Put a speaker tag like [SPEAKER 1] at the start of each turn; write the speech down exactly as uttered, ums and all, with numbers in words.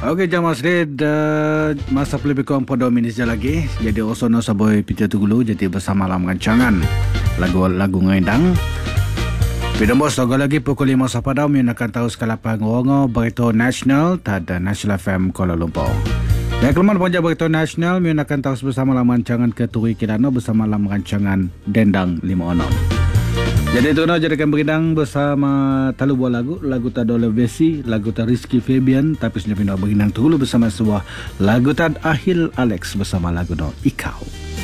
[SPEAKER 1] Okey, jam Masrid uh, masa lebih kurang pada minit je lagi. Jadi osono saboy pita tugulu jadi bersama dalam rancangan lagu-lagu ngendang. Bidang bos logo lagi pukul lima sapadam yang akan tahu skala pangongo berita nasional tada National F M Kuala Lumpur. Dan kelemahan panja berita nasional yang akan tahu bersama dalam rancangan Keturi Kilano bersama dalam rancangan Dendang lima enam. Jadi itu nak jadikan beridang bersama talu buah lagu, lagu tak ada Besi, lagu tak Rizky Fabian, tapi sebenarnya beridang dulu bersama sebuah lagu tak Ahil Alex bersama lagu no Ikau.